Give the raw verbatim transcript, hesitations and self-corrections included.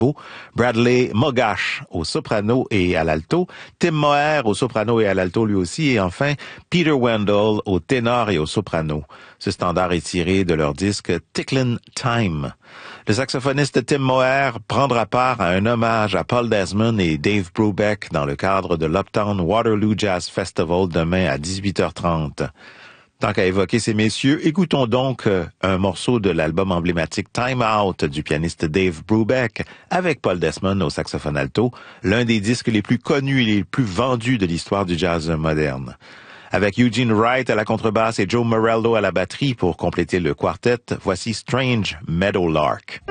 Bradley Mogash au soprano et à l'alto, Tim Moher au soprano et à l'alto lui aussi, et enfin Peter Wendell au ténor et au soprano. Ce standard est tiré de leur disque Ticklin' Time. Le saxophoniste Tim Moher prendra part à un hommage à Paul Desmond et Dave Brubeck dans le cadre de l'Uptown Waterloo Jazz Festival demain à dix-huit heures trente. Tant qu'à évoquer ces messieurs, écoutons donc un morceau de l'album emblématique Time Out du pianiste Dave Brubeck avec Paul Desmond au saxophone alto, l'un des disques les plus connus et les plus vendus de l'histoire du jazz moderne. Avec Eugene Wright à la contrebasse et Joe Morello à la batterie pour compléter le quartet, voici Strange Meadowlark.